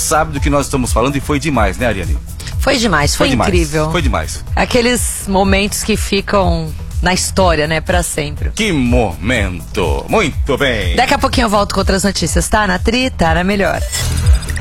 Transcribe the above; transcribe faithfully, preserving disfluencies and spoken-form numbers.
sabe do que nós estamos falando e foi demais, né, Ariane? Foi demais, foi, Foi demais, incrível. foi demais. Aqueles momentos que ficam na história, né, pra sempre. Que momento! Muito bem! Daqui a pouquinho eu volto com outras notícias, tá? Na Tri, tá na Melhor.